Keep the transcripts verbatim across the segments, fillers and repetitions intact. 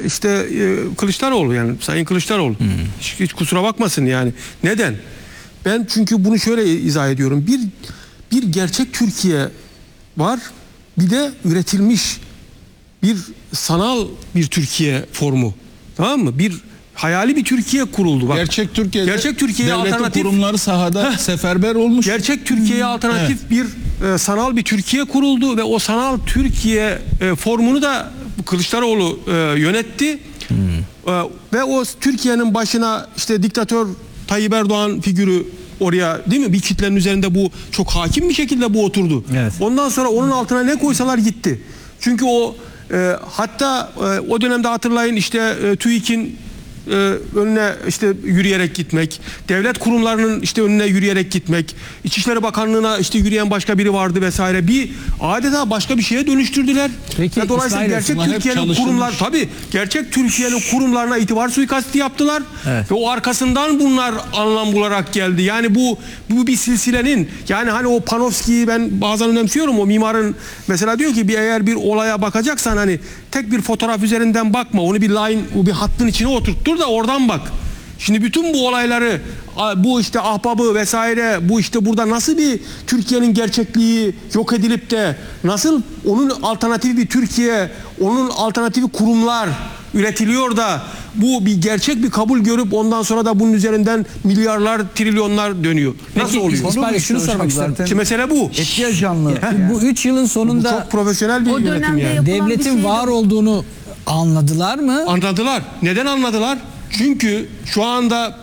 işte e, Kılıçdaroğlu, yani Sayın Kılıçdaroğlu. Hmm. Hiç, hiç kusura bakmasın yani. Neden? Ben çünkü bunu şöyle izah ediyorum. Bir bir gerçek Türkiye var. Bir de üretilmiş bir sanal bir Türkiye formu. Tamam mı? Bir hayali bir Türkiye kuruldu. Bak, gerçek Türkiye'de gerçek Türkiye'ye alternatif kurumları sahada heh, seferber olmuş. Gerçek Türkiye'ye alternatif hmm. bir e, sanal bir Türkiye kuruldu ve o sanal Türkiye e, formunu da Kılıçdaroğlu e, yönetti. Hmm. E, ve o Türkiye'nin başına işte diktatör Tayyip Erdoğan figürü oraya, değil mi? Bir kitlenin üzerinde bu çok hakim bir şekilde bu oturdu. Evet. Ondan sonra onun altına ne koysalar gitti. Çünkü o e, hatta e, o dönemde hatırlayın işte e, TÜİK'in e, önüne işte yürüyerek gitmek, devlet kurumlarının işte önüne yürüyerek gitmek, İçişleri Bakanlığı'na işte yürüyen başka biri vardı vesaire. Bir adeta başka bir şeye dönüştürdüler. Peki, ve dolayısıyla gerçek Türkiye'nin kurumlar, tabii gerçek Türkiye'nin kurumlarına itibar suikastı yaptılar. Evet. Ve o arkasından bunlar anlam bularak geldi. Yani bu bu bir silsilenin, yani hani o Panofski'yi ben bazen önemsiyorum, o mimarın mesela diyor ki bir eğer bir olaya bakacaksan hani tek bir fotoğraf üzerinden bakma, onu bir line, bir hattın içine oturttur da oradan bak. Şimdi bütün bu olayları, bu işte ahbabı vesaire, bu işte burada nasıl bir Türkiye'nin gerçekliği yok edilip de nasıl onun alternatifi bir Türkiye, onun alternatifi kurumlar üretiliyor da bu bir gerçek bir kabul görüp ondan sonra da bunun üzerinden milyarlar, trilyonlar dönüyor. Nasıl Peki, oluyor? İsmail, şunu sormak istedim. Şimdi mesele bu. Etki ajanlığı. Yani. Bu üç yılın sonunda bu çok profesyonel bir yönetim yani. Devletin var olduğunu anladılar mı? Anladılar. Neden anladılar? Çünkü şu anda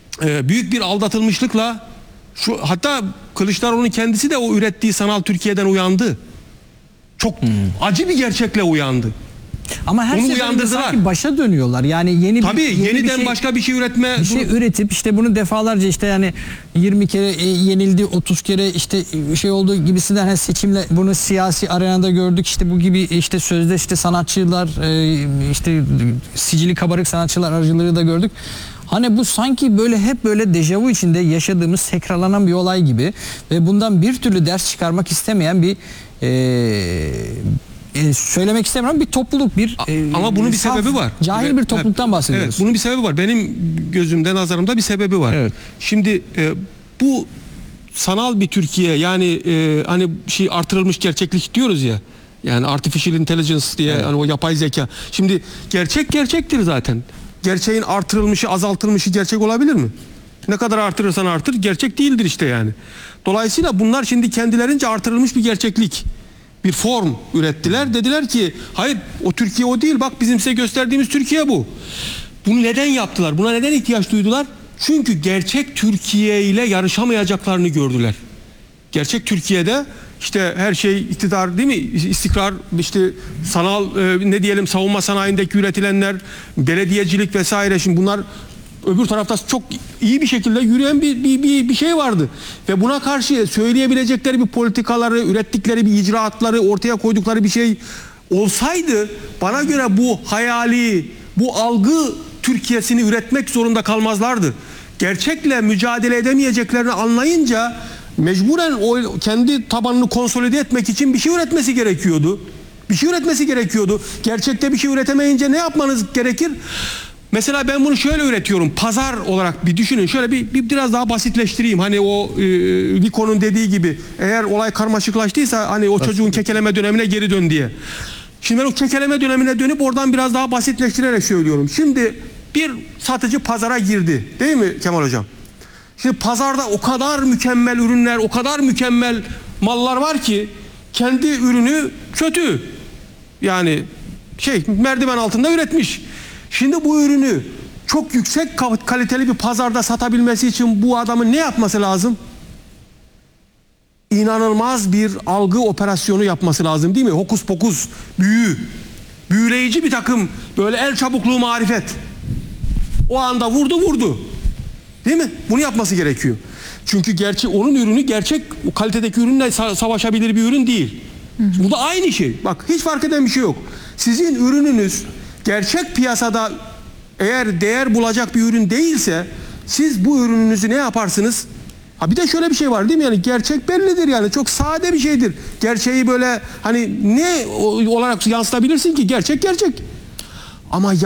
e, büyük bir aldatılmışlıkla, şu hatta Kılıçdaroğlu'nun kendisi de o ürettiği sanal Türkiye'den uyandı. Çok hmm. acı bir gerçekle uyandı. Ama her seferinde sanki başa dönüyorlar. Yani yeni Tabii, bir, yeni yeniden bir şey, başka bir şey üretme, bir şey üretip işte bunu defalarca işte yani yirmi kere e, yenildi, otuz kere işte şey olduğu gibisinden hani seçimle bunu siyasi arenada gördük. İşte bu gibi işte sözde işte sanatçılar e, işte sicili kabarık sanatçılar aracılığı da gördük. Hani bu sanki böyle hep böyle dejavu içinde yaşadığımız, tekrarlanan bir olay gibi ve bundan bir türlü ders çıkarmak istemeyen bir e, Ee, söylemek istemiyorum, bir topluluk, bir e, ama bunun bir sebebi var. Cahil evet, bir topluluktan bahsediyoruz. Evet, bunun bir sebebi var. Benim gözümde, nazarımda bir sebebi var. Evet. Şimdi e, bu sanal bir Türkiye, yani e, hani şey artırılmış gerçeklik diyoruz ya. Yani artificial intelligence diye, evet. Hani o yapay zeka. Şimdi gerçek gerçektir zaten. Gerçeğin artırılmışı, azaltılmışı gerçek olabilir mi? Ne kadar artırırsan artır, gerçek değildir işte yani. Dolayısıyla bunlar şimdi kendilerince artırılmış bir gerçeklik, bir form ürettiler. Dediler ki hayır, o Türkiye o değil, bak bizim size gösterdiğimiz Türkiye bu. Bunu neden yaptılar? Buna neden ihtiyaç duydular? Çünkü gerçek Türkiye ile yarışamayacaklarını gördüler. Gerçek Türkiye'de işte her şey iktidar, değil mi? İstikrar, işte sanal e, ne diyelim savunma sanayindeki üretilenler, belediyecilik vesaire, şimdi bunlar öbür tarafta çok iyi bir şekilde yürüyen bir, bir, bir, bir şey vardı. Ve buna karşı söyleyebilecekleri bir politikaları, ürettikleri bir icraatları, ortaya koydukları bir şey olsaydı bana göre bu hayali, bu algı Türkiye'sini üretmek zorunda kalmazlardı. Gerçekle mücadele edemeyeceklerini anlayınca mecburen o kendi tabanını konsolide etmek için bir şey üretmesi gerekiyordu. Bir şey üretmesi gerekiyordu. Gerçekte bir şey üretemeyince ne yapmanız gerekir? Mesela ben bunu şöyle üretiyorum. Pazar olarak bir düşünün. Şöyle bir, bir biraz daha basitleştireyim. Hani o e, Vico'nun dediği gibi, eğer olay karmaşıklaştıysa hani o çocuğun kekeleme dönemine geri dön diye. Şimdi ben o kekeleme dönemine dönüp oradan biraz daha basitleştirerek söylüyorum. Şimdi bir satıcı pazara girdi. Değil mi Kemal Hocam? Şimdi pazarda o kadar mükemmel ürünler, o kadar mükemmel mallar var ki kendi ürünü kötü. Yani şey, merdiven altında üretmiş. Şimdi bu ürünü çok yüksek kaliteli bir pazarda satabilmesi için bu adamın ne yapması lazım? İnanılmaz bir algı operasyonu yapması lazım, değil mi? Hokus pokus, büyü, büyüleyici bir takım böyle el çabukluğu, marifet. O anda vurdu vurdu. Değil mi? Bunu yapması gerekiyor. Çünkü gerçi onun ürünü gerçek kalitedeki ürünle savaşabilir bir ürün değil. Hı hı. Bu da aynı şey. Bak, hiç fark eden bir şey yok. Sizin ürününüz gerçek piyasada eğer değer bulacak bir ürün değilse siz bu ürününüzü ne yaparsınız? Ha bir de şöyle bir şey var, değil mi? Yani gerçek bellidir, yani çok sade bir şeydir. Gerçeği böyle hani ne olarak yansıtabilirsin ki? Gerçek gerçek. Ama